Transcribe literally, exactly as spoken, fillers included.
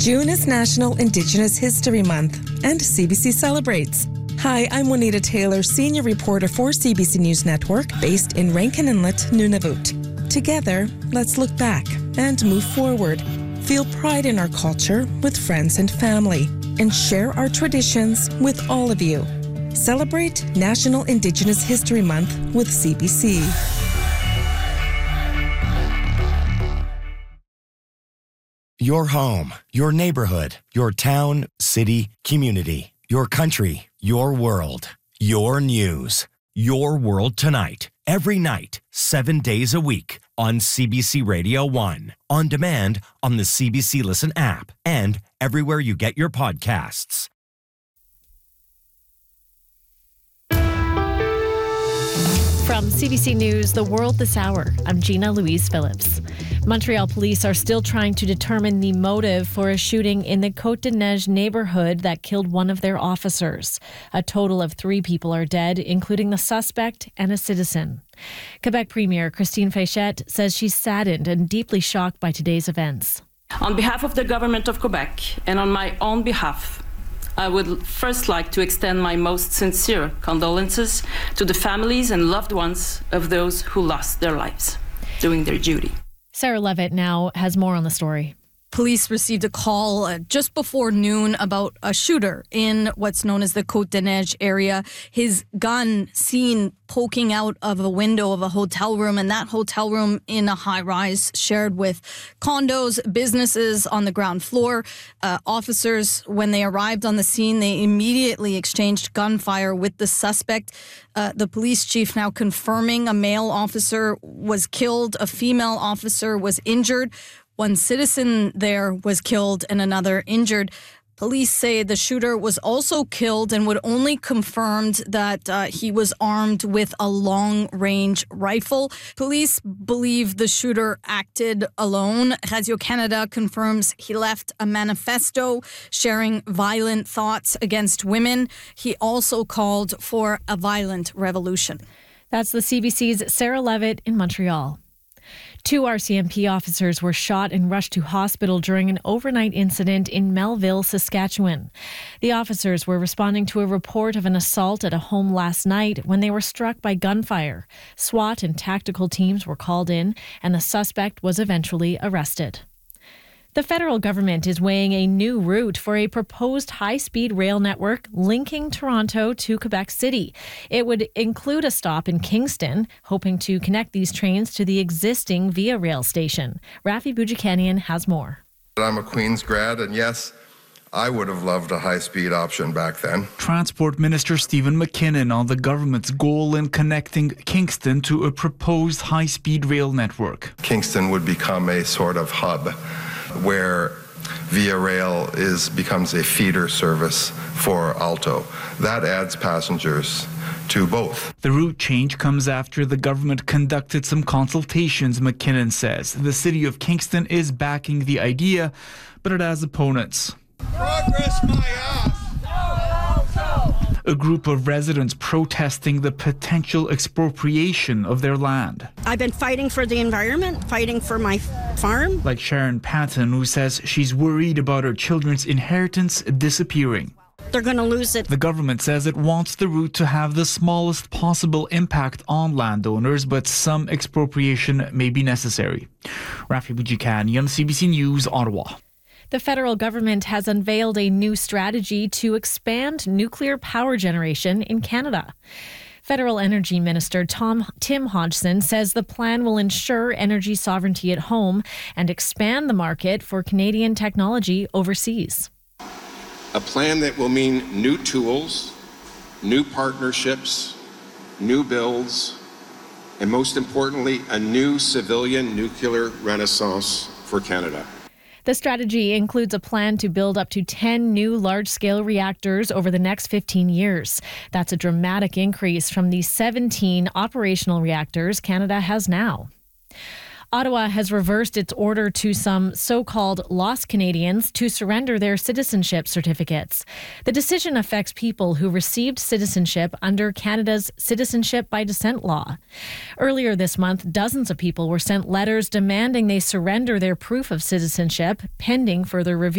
June is National Indigenous History Month, and C B C celebrates. Hi, I'm Juanita Taylor, senior reporter for C B C News Network, based in Rankin Inlet, Nunavut. Together, let's look back and move forward. Feel pride in our culture with friends and family, and share our traditions with all of you. Celebrate National Indigenous History Month with C B C. Your home, your neighborhood, your town, city, community, your country, your world, your news. Your World Tonight, every night, seven days a week on C B C Radio one, on demand on the C B C Listen app, and everywhere you get your podcasts. From C B C News, The World This Hour, I'm Gina Louise Phillips. Montreal police are still trying to determine the motive for a shooting in the Côte-des-Neiges neighborhood that killed one of their officers. A total of three people are dead, including the suspect and a citizen. Quebec Premier Christine Fréchette says she's saddened and deeply shocked by today's events. On behalf of the government of Quebec and on my own behalf, I would first like to extend my most sincere condolences to the families and loved ones of those who lost their lives doing their duty. Sarah Levitt now has more on the story. Police received a call uh, just before noon about a shooter in what's known as the Côte-des-Neiges area. His gun seen poking out of a window of a hotel room, and that hotel room in a high-rise shared with condos, businesses on the ground floor. Uh, officers, when they arrived on the scene, they immediately exchanged gunfire with the suspect. Uh, the police chief now confirming a male officer was killed, a female officer was injured. One citizen there was killed and another injured. Police say the shooter was also killed and would only confirmed that uh, he was armed with a long-range rifle. Police believe the shooter acted alone. Radio-Canada confirms he left a manifesto sharing violent thoughts against women. He also called for a violent revolution. That's the C B C's Sarah Levitt in Montreal. Two R C M P officers were shot and rushed to hospital during an overnight incident in Melville, Saskatchewan. The officers were responding to a report of an assault at a home last night when they were struck by gunfire. SWAT and tactical teams were called in, and the suspect was eventually arrested. The federal government is weighing a new route for a proposed high-speed rail network linking Toronto to Quebec City. It would include a stop in Kingston, hoping to connect these trains to the existing Via Rail station. Rafi Boudjikanian has more. I'm a Queen's grad, and yes, I would have loved a high-speed option back then. Transport Minister Stephen McKinnon on the government's goal in connecting Kingston to a proposed high-speed rail network. Kingston would become a sort of hub where Via Rail is becomes a feeder service for Alto. That adds passengers to both. The route change comes after the government conducted some consultations, McKinnon says. The city of Kingston is backing the idea, but it has opponents. Progress my ass. A group of residents protesting the potential expropriation of their land. I've been fighting for the environment, fighting for my farm. Like Sharon Patton, who says she's worried about her children's inheritance disappearing. They're going to lose it. The government says it wants the route to have the smallest possible impact on landowners, but some expropriation may be necessary. Rafi Boudjikanian, C B C News, Ottawa. The federal government has unveiled a new strategy to expand nuclear power generation in Canada. Federal Energy Minister Tom Tim Hodgson says the plan will ensure energy sovereignty at home and expand the market for Canadian technology overseas. A plan that will mean new tools, new partnerships, new builds, and most importantly, a new civilian nuclear renaissance for Canada. The strategy includes a plan to build up to ten new large-scale reactors over the next fifteen years. That's a dramatic increase from the seventeen operational reactors Canada has now. Ottawa has reversed its order to some so-called lost Canadians to surrender their citizenship certificates. The decision affects people who received citizenship under Canada's Citizenship by Descent law. Earlier this month, dozens of people were sent letters demanding they surrender their proof of citizenship pending further review.